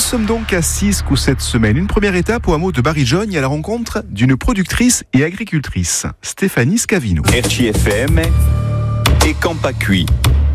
sommes donc à Cisques cette semaine. Une première étape au hameau de Barijogne à la rencontre d'une productrice et agricultrice, Stéphanie Scavino. RCFM et Campacui.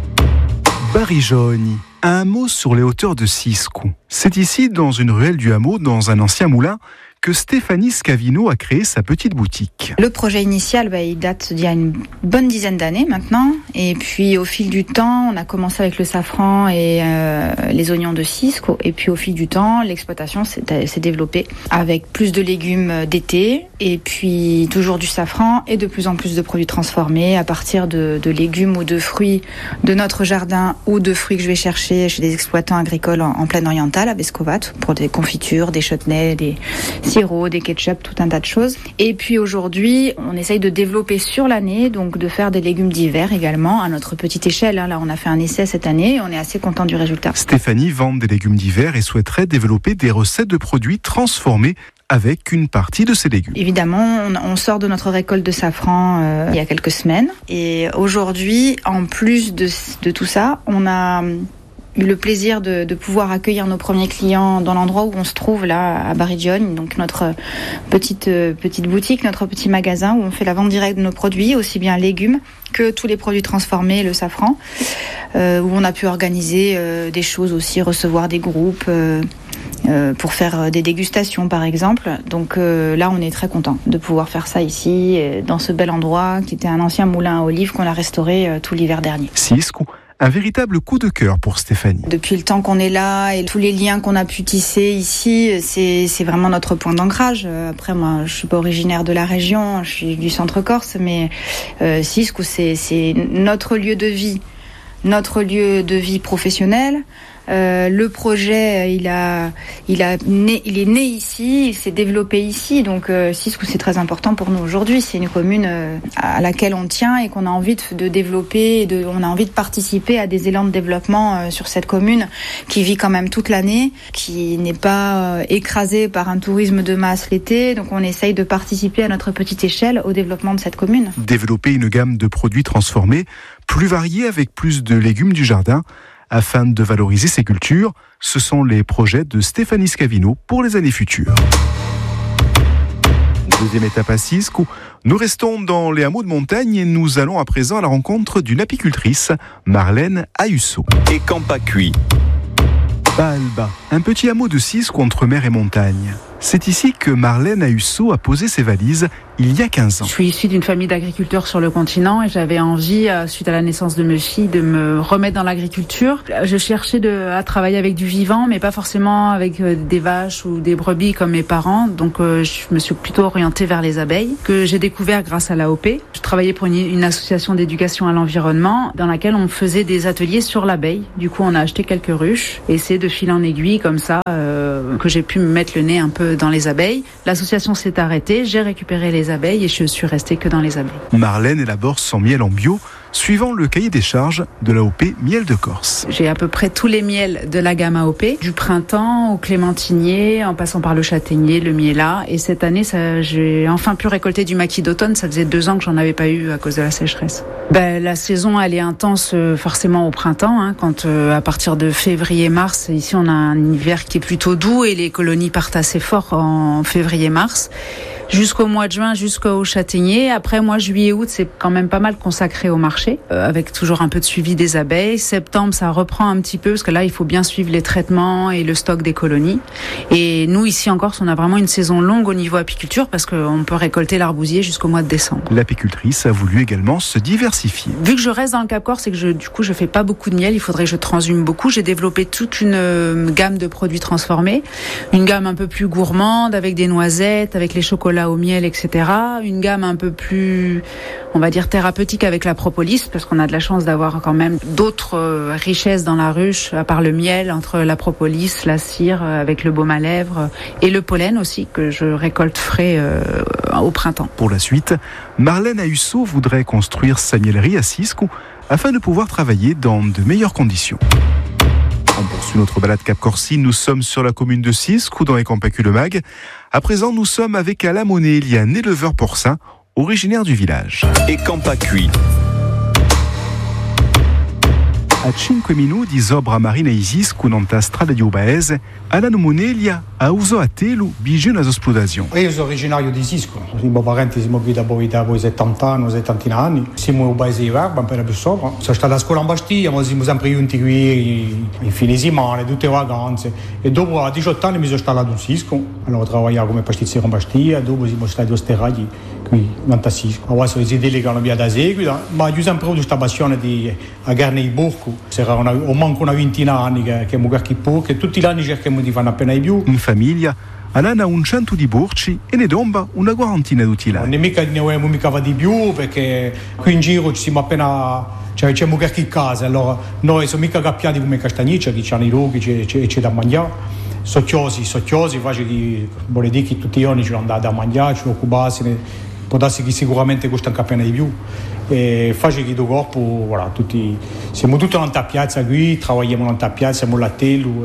Barijogne, un hameau sur les hauteurs de Cisques. C'est ici, dans une ruelle du hameau, dans un ancien moulin, que Stéphanie Scavino a créé sa petite boutique. Le projet initial, il date d'il y a une bonne dizaine d'années maintenant. Et puis au fil du temps, on a commencé avec le safran et les oignons de Cisques. Et puis au fil du temps, l'exploitation s'est développée avec plus de légumes d'été et puis toujours du safran et de plus en plus de produits transformés à partir de légumes ou de fruits de notre jardin ou de fruits que je vais chercher chez des exploitants agricoles en plaine orientale à Bescovat pour des confitures, des chutneys, des sirop, des ketchup, tout un tas de choses. Et puis aujourd'hui, on essaye de développer sur l'année, donc de faire des légumes d'hiver également à notre petite échelle. Là, on a fait un essai cette année et on est assez content du résultat. Stéphanie vend des légumes d'hiver et souhaiterait développer des recettes de produits transformés avec une partie de ces légumes. Évidemment, on sort de notre récolte de safran il y a quelques semaines. Et aujourd'hui, en plus de tout ça, on a eu le plaisir de pouvoir accueillir nos premiers clients dans l'endroit où on se trouve là à Barijogne, donc notre petite boutique, notre petit magasin où on fait la vente directe de nos produits, aussi bien légumes que tous les produits transformés, le safran, où on a pu organiser des choses aussi, recevoir des groupes pour faire des dégustations par exemple. Donc là on est très content de pouvoir faire ça ici, dans ce bel endroit qui était un ancien moulin à olives qu'on a restauré tout l'hiver dernier. Cisques, un véritable coup de cœur pour Stéphanie. Depuis le temps qu'on est là et tous les liens qu'on a pu tisser ici, c'est vraiment notre point d'ancrage. Après, moi, je suis pas originaire de la région, je suis du centre Corse, mais Cisques, c'est notre lieu de vie professionnel. Le projet, il est né ici, il s'est développé ici, donc Cisques c'est très important pour nous aujourd'hui. C'est une commune à laquelle on tient et qu'on a envie de développer, on a envie de participer à des élans de développement sur cette commune qui vit quand même toute l'année, qui n'est pas écrasée par un tourisme de masse l'été. Donc on essaye de participer à notre petite échelle au développement de cette commune. Développer une gamme de produits transformés, plus variés avec plus de légumes du jardin, afin de valoriser ces cultures, ce sont les projets de Stéphanie Scavino pour les années futures. Deuxième étape à Cisques, nous restons dans les hameaux de montagne et nous allons à présent à la rencontre d'une apicultrice, Marlène Ayusso. Et Campacui. Baalba, un petit hameau de Cisques entre mer et montagne. C'est ici que Marlène Ayusso a posé ses valises il y a 15 ans. Je suis issue d'une famille d'agriculteurs sur le continent et j'avais envie, suite à la naissance de mes filles, de me remettre dans l'agriculture. Je cherchais à travailler avec du vivant, mais pas forcément avec des vaches ou des brebis comme mes parents. Donc je me suis plutôt orientée vers les abeilles, que j'ai découvert grâce à l'AOP. Je travaillais pour une association d'éducation à l'environnement dans laquelle on faisait des ateliers sur l'abeille. Du coup, on a acheté quelques ruches et c'est de fil en aiguille comme ça que j'ai pu me mettre le nez un peu dans les abeilles. L'association s'est arrêtée, j'ai récupéré les abeilles et je suis restée que dans les abeilles. Marlène élabore son miel en bio, suivant le cahier des charges de l'AOP Miel de Corse. J'ai à peu près tous les miels de la gamme AOP, du printemps au clémentinier, en passant par le châtaignier, le miellat. Et cette année, j'ai enfin pu récolter du maquis d'automne. Ça faisait 2 ans que j'en avais pas eu à cause de la sécheresse. La saison, elle est intense forcément au printemps, quand à partir de février-mars, ici on a un hiver qui est plutôt doux et les colonies partent assez fort en février-mars. Jusqu'au mois de juin, jusqu'au châtaignier. Après, mois juillet-août, c'est quand même pas mal consacré au marché, avec toujours un peu de suivi des abeilles. Septembre, ça reprend un petit peu, parce que là, il faut bien suivre les traitements et le stock des colonies. Et nous, ici en Corse, on a vraiment une saison longue au niveau apiculture, parce qu'on peut récolter l'arbousier jusqu'au mois de décembre. L'apicultrice a voulu également se diversifier. Vu que je reste dans le Cap Corse et que je fais pas beaucoup de miel, il faudrait que je transhume beaucoup. J'ai développé toute une gamme de produits transformés. Une gamme un peu plus gourmande, avec des noisettes, avec les chocolats au miel, etc. Une gamme un peu plus, on va dire, thérapeutique avec la propolis, parce qu'on a de la chance d'avoir quand même d'autres richesses dans la ruche, à part le miel, entre la propolis, la cire, avec le baume à lèvres, et le pollen aussi, que je récolte frais au printemps. Pour la suite, Marlène Ayusso voudrait construire sa miellerie à Cisques afin de pouvoir travailler dans de meilleures conditions. On poursuit notre balade Cap-Corsi. Nous sommes sur la commune de Cisques, dans les Campacui-le-Mag. À présent, nous sommes avec Alain Monet. Il y a un éleveur porcin originaire du village. Et Campacui. A 5 minuti di Sobra Marina Isiscu, nella strada di Ubaese, alla Monelia ha usato a telo vicino all'esplosione. Io sono originario di Isiscu, i miei parenti siamo qui da 70 anni, 70 anni. Siamo in Ubaese di Verba, per più sopra. Sono stato a scuola in Bastiglia, ma siamo sempre giunti qui in fine settimana, tutte le vacanze. E dopo a 18 anni mi sono installato in Isiscu. Allora ho lavorato come pastizzere in Bastiglia, dopo siamo stati osterrati qui in Isiscu. Ora sono residenti che hanno via da seguito, ma ho sempre avuto questa passione di agare i burco. Ho manco una ventina di anni che mi guardo che tutti gli anni cerchiamo di fare appena di più. In famiglia, Alana ha un 100 di borci e ne domba una quarantina di utilari. Non ne vogliamo mica di più perché qui in giro ci siamo appena... Cioè c'è un in casa, allora noi siamo mica cappiati come castagniccia, che c'hanno i roghi, c'è da mangiare. Socciosi, faccio che vuole dire che tutti gli anni ci hanno dato da mangiare, ci occuparsi, può darsi che sicuramente costa anche appena di più. E faccio che dopo corpo, voilà, siamo tutti nella piazza qui, lavoriamo nella piazza, siamo là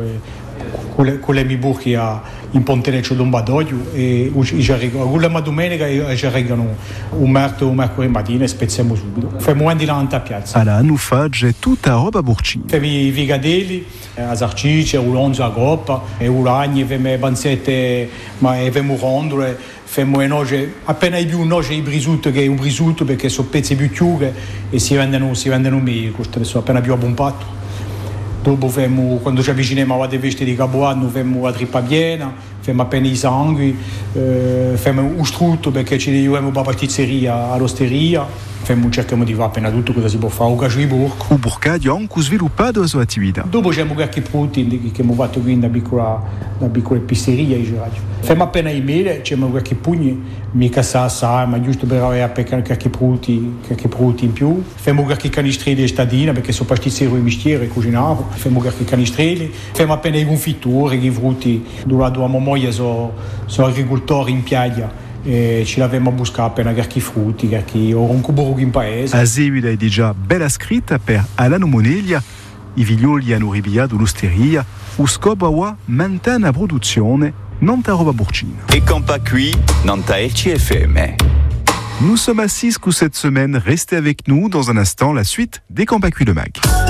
con le mie burche in Ponteneccio d'Ombadoglio e la domenica ci regano un mercoledì mattina e spezziamo subito. Facciamo un di là nella piazza. Alla nu fagge tutta roba burcina. Facciamo i vigadelli, le sarcice, il lonzo a groppa, i ulagni, facciamo le panzette, ma facciamo rondole. Facciamo noce, appena di più noce i brisutto che è un brisutto perché sono pezzi più chiughe e si vendono meglio, sono appena più abbombato. Dopo quando ci avviciniamo a dei vesti di capoanno, facciamo la trippa piena, facciamo appena i sangui, facciamo un strutto perché ci diamo la pasticceria all'osteria, cerchiamo di fare appena tutto cosa si può fare, un cacio di burco. Il burcadio ha anche sviluppato la sua attività. Dopo c'è qualche prodotti che abbiamo fatto qui in una piccola pizzeria. Facciamo appena i mele, c'è qualche pugni, mica sa, ma giusto per avere qualche prodotti in più. Facciamo qualche canistrelli di stadina perché sono pastizzero e mistiere e cucinavo. Facciamo qualche canistrelli, facciamo appena i confitture, i frutti. Durante la moglie sono agricoltori in piaggia. E ci l'avevamo a buscare appena qualche frutti, o un cubo in paese. A seguito è già bella scritta per Alana Monelia, i figlioli hanno riviato l'osteria, lo scopo è mantenere la produzione, non la roba burcina. Et quand pas cuit, Nanta RCFM. Nous sommes à Siscu cette semaine, restez avec nous dans un instant la suite des Camps pas cuits le Mag.